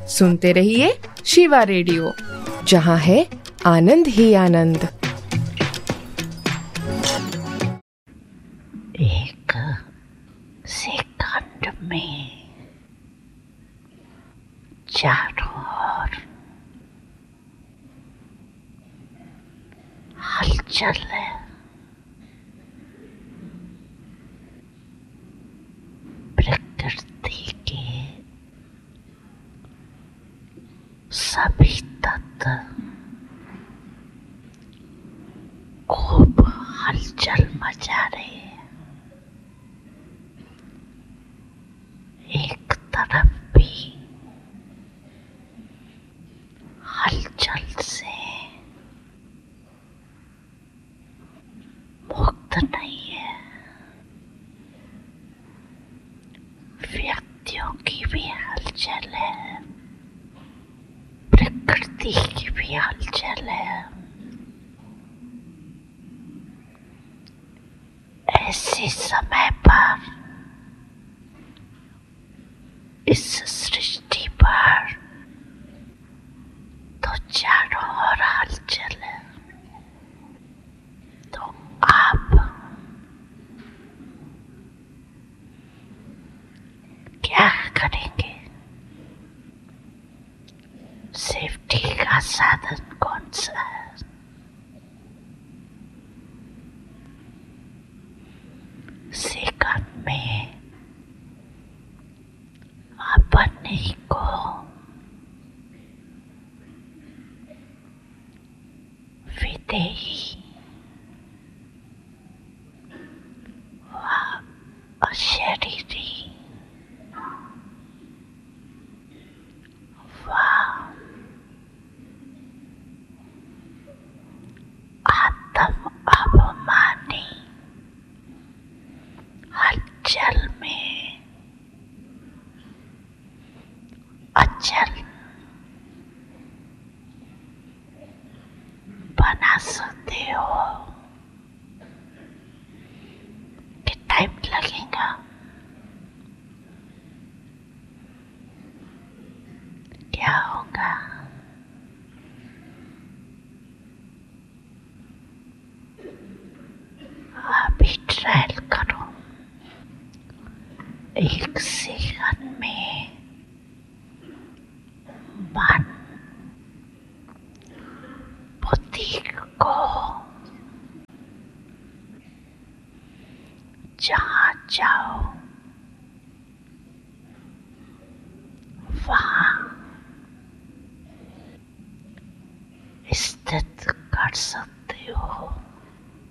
सुनते रहिए शिवा रेडियो, जहाँ है आनंद ही आनंद। एक सेकंड में चारों ओर हलचल है। प्रकृति के सभी तत्व खूब हलचल मचा रहे हैं। एक तरफ भी हलचल से मुक्त नहीं है। व्यक्तियों की भी हलचल है, प्रकृति की भी हलचल है। ऐसे समय पर इस सृष्टि पर तो चारों ओर हलचल है। तो आप क्या करेंगे? सेफ्टी का साधन कौन सा है? सेकंड में अपने को विदेही व अशरीरी व आत्म अभिमानी हलचल में अचल बना सकते हो। कि टाइम लगेगा? क्या होगा? अभी ट्रायल करो। एक सेकंड में मन बुद्धि को जहाँ जाओ वहाँ स्थित कर सकते